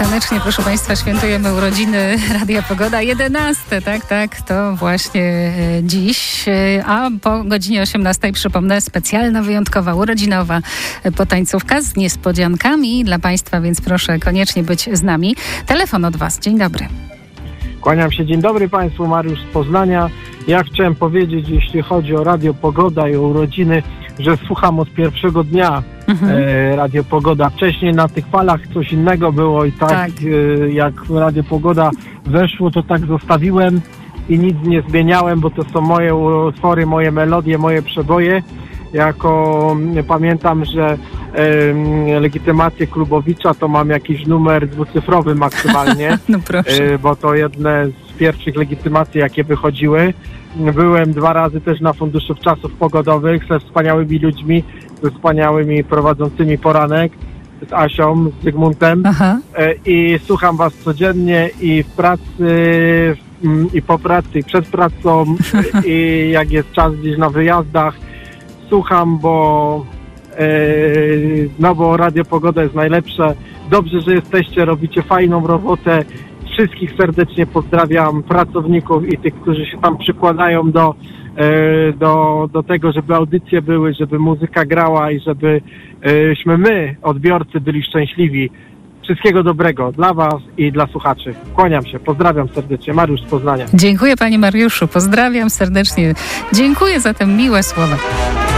Tanecznie, proszę Państwa, świętujemy urodziny Radia Pogoda. 11, tak, to właśnie dziś. A po godzinie 18, przypomnę, specjalna, wyjątkowa, urodzinowa potańcówka z niespodziankami dla Państwa, więc proszę koniecznie być z nami. Telefon od Was. Dzień dobry. Kłaniam się. Dzień dobry Państwu, Mariusz z Poznania. Ja chciałem powiedzieć, jeśli chodzi o Radio Pogoda i o urodziny, że słucham od pierwszego dnia Radio Pogoda. Wcześniej na tych falach coś innego było i tak. Jak Radio Pogoda weszło, to tak zostawiłem i nic nie zmieniałem, bo to są moje utwory, moje melodie, moje przeboje. Pamiętam, że legitymację klubowicza to mam jakiś numer dwucyfrowy maksymalnie, no proszę. Bo to jedne z pierwszych legitymacji, jakie wychodziły. Byłem 2 razy też na Funduszu Czasów Pogodowych ze wspaniałymi ludźmi, ze wspaniałymi prowadzącymi poranek, z Asią, z Zygmuntem. I słucham Was codziennie i w pracy, i po pracy, i przed pracą, i jak jest czas gdzieś na wyjazdach. Słucham, bo Radio Pogoda jest najlepsze. Dobrze, że jesteście, robicie fajną robotę. Wszystkich serdecznie pozdrawiam, pracowników i tych, którzy się tam przykładają do tego, żeby audycje były, żeby muzyka grała i żebyśmy my, odbiorcy, byli szczęśliwi. Wszystkiego dobrego dla Was i dla słuchaczy. Kłaniam się, pozdrawiam serdecznie. Mariusz z Poznania. Dziękuję Panie Mariuszu, pozdrawiam serdecznie. Dziękuję za te miłe słowa.